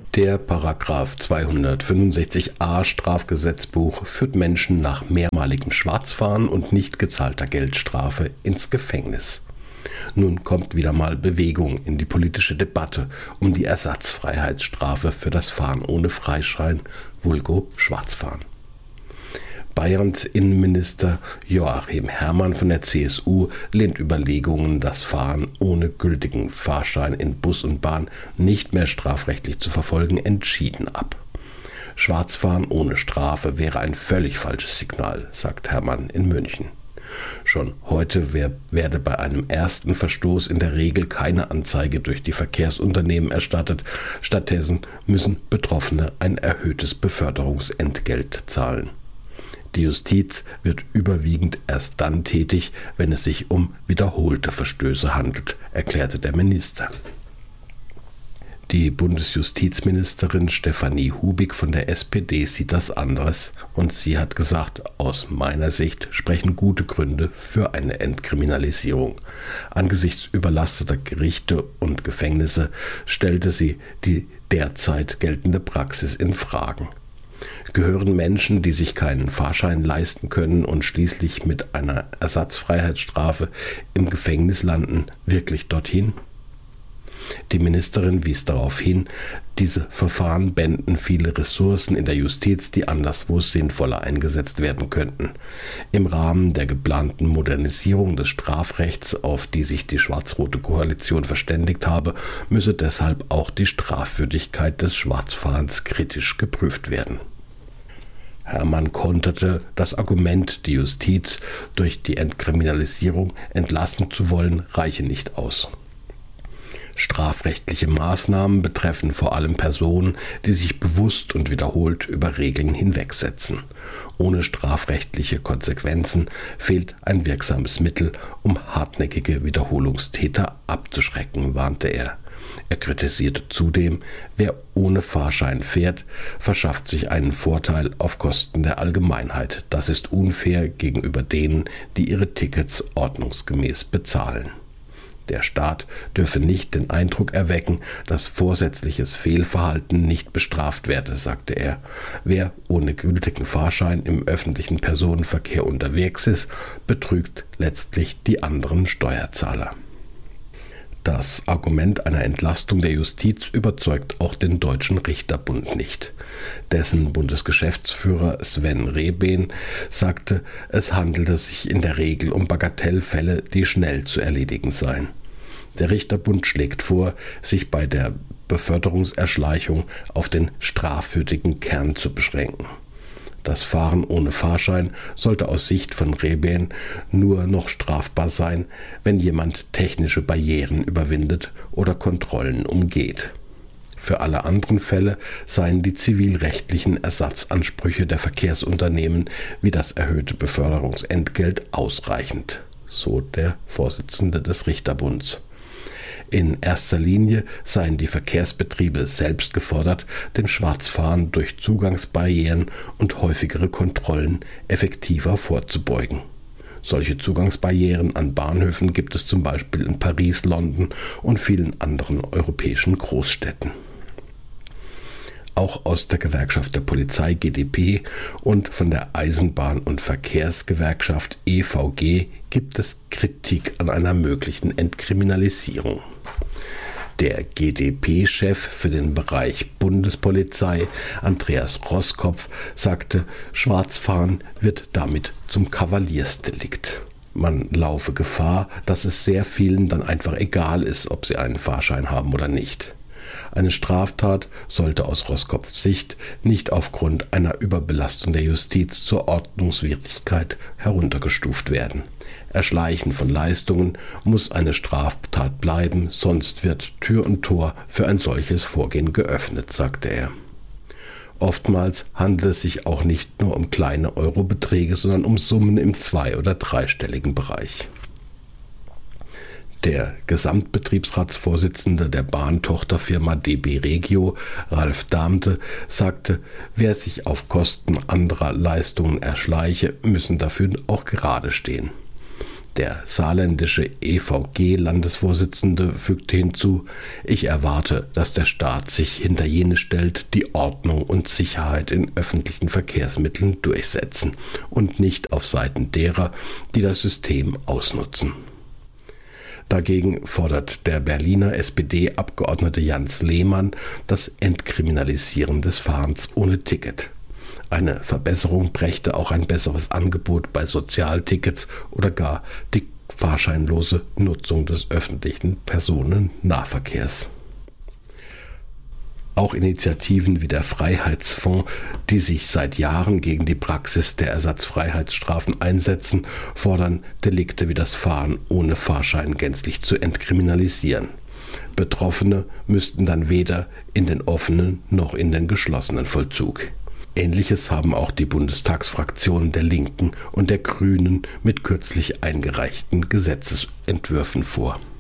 Der Paragraph 265a Strafgesetzbuch führt Menschen nach mehrmaligem Schwarzfahren und nicht gezahlter Geldstrafe ins Gefängnis. Nun kommt wieder mal Bewegung in die politische Debatte um die Ersatzfreiheitsstrafe für das Fahren ohne Freischein, vulgo Schwarzfahren. Bayerns Innenminister Joachim Herrmann von der CSU lehnt Überlegungen, das Fahren ohne gültigen Fahrschein in Bus und Bahn nicht mehr strafrechtlich zu verfolgen, entschieden ab. Schwarzfahren ohne Strafe wäre ein völlig falsches Signal, sagt Herrmann in München. Schon heute werde bei einem ersten Verstoß in der Regel keine Anzeige durch die Verkehrsunternehmen erstattet. Stattdessen müssen Betroffene ein erhöhtes Beförderungsentgelt zahlen. Die Justiz wird überwiegend erst dann tätig, wenn es sich um wiederholte Verstöße handelt, erklärte der Minister. Die Bundesjustizministerin Stefanie Hubig von der SPD sieht das anders und sie hat gesagt, aus meiner Sicht sprechen gute Gründe für eine Entkriminalisierung. Angesichts überlasteter Gerichte und Gefängnisse stellte sie die derzeit geltende Praxis in Frage. Gehören Menschen, die sich keinen Fahrschein leisten können und schließlich mit einer Ersatzfreiheitsstrafe im Gefängnis landen, wirklich dorthin? Die Ministerin wies darauf hin, diese Verfahren bänden viele Ressourcen in der Justiz, die anderswo sinnvoller eingesetzt werden könnten. Im Rahmen der geplanten Modernisierung des Strafrechts, auf die sich die schwarz-rote Koalition verständigt habe, müsse deshalb auch die Strafwürdigkeit des Schwarzfahrens kritisch geprüft werden. Herrmann konterte das Argument, die Justiz durch die Entkriminalisierung entlasten zu wollen, reiche nicht aus. Strafrechtliche Maßnahmen betreffen vor allem Personen, die sich bewusst und wiederholt über Regeln hinwegsetzen. Ohne strafrechtliche Konsequenzen fehlt ein wirksames Mittel, um hartnäckige Wiederholungstäter abzuschrecken, warnte er. Er kritisierte zudem, wer ohne Fahrschein fährt, verschafft sich einen Vorteil auf Kosten der Allgemeinheit. Das ist unfair gegenüber denen, die ihre Tickets ordnungsgemäß bezahlen. Der Staat dürfe nicht den Eindruck erwecken, dass vorsätzliches Fehlverhalten nicht bestraft werde, sagte er. Wer ohne gültigen Fahrschein im öffentlichen Personenverkehr unterwegs ist, betrügt letztlich die anderen Steuerzahler. Das Argument einer Entlastung der Justiz überzeugt auch den Deutschen Richterbund nicht. Dessen Bundesgeschäftsführer Sven Rehben sagte, es handelte sich in der Regel um Bagatellfälle, die schnell zu erledigen seien. Der Richterbund schlägt vor, sich bei der Beförderungserschleichung auf den strafwürdigen Kern zu beschränken. Das Fahren ohne Fahrschein sollte aus Sicht von Rehben nur noch strafbar sein, wenn jemand technische Barrieren überwindet oder Kontrollen umgeht. Für alle anderen Fälle seien die zivilrechtlichen Ersatzansprüche der Verkehrsunternehmen wie das erhöhte Beförderungsentgelt ausreichend, so der Vorsitzende des Richterbunds. In erster Linie seien die Verkehrsbetriebe selbst gefordert, dem Schwarzfahren durch Zugangsbarrieren und häufigere Kontrollen effektiver vorzubeugen. Solche Zugangsbarrieren an Bahnhöfen gibt es zum Beispiel in Paris, London und vielen anderen europäischen Großstädten. Auch aus der Gewerkschaft der Polizei GdP und von der Eisenbahn- und Verkehrsgewerkschaft EVG gibt es Kritik an einer möglichen Entkriminalisierung. Der GdP-Chef für den Bereich Bundespolizei, Andreas Roskopf, sagte, Schwarzfahren wird damit zum Kavaliersdelikt. Man laufe Gefahr, dass es sehr vielen dann einfach egal ist, ob sie einen Fahrschein haben oder nicht. Eine Straftat sollte aus Roskopfs Sicht nicht aufgrund einer Überbelastung der Justiz zur Ordnungswidrigkeit heruntergestuft werden. Erschleichen von Leistungen muss eine Straftat bleiben, sonst wird Tür und Tor für ein solches Vorgehen geöffnet, sagte er. Oftmals handelt es sich auch nicht nur um kleine Eurobeträge, sondern um Summen im zwei- oder dreistelligen Bereich. Der Gesamtbetriebsratsvorsitzende der Bahntochterfirma DB Regio, Ralf Damte, sagte, wer sich auf Kosten anderer Leistungen erschleiche, müssen dafür auch gerade stehen. Der saarländische EVG-Landesvorsitzende fügte hinzu: Ich erwarte, dass der Staat sich hinter jene stellt, die Ordnung und Sicherheit in öffentlichen Verkehrsmitteln durchsetzen und nicht auf Seiten derer, die das System ausnutzen. Dagegen fordert der Berliner SPD-Abgeordnete Jans Lehmann das Entkriminalisieren des Fahrens ohne Ticket. Eine Verbesserung brächte auch ein besseres Angebot bei Sozialtickets oder gar die fahrscheinlose Nutzung des öffentlichen Personennahverkehrs. Auch Initiativen wie der Freiheitsfonds, die sich seit Jahren gegen die Praxis der Ersatzfreiheitsstrafen einsetzen, fordern, Delikte wie das Fahren ohne Fahrschein gänzlich zu entkriminalisieren. Betroffene müssten dann weder in den offenen noch in den geschlossenen Vollzug. Ähnliches haben auch die Bundestagsfraktionen der Linken und der Grünen mit kürzlich eingereichten Gesetzesentwürfen vor.